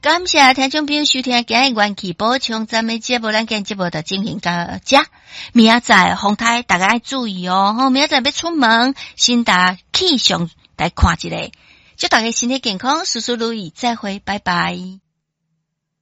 感谢听众朋友收听今日元气补充咱们节目，咱今节目就进行到这。明仔载风台大家要注意哦，明仔载要出门，先打气象来看一下，祝大家身体健康，事事如意，再会，拜拜。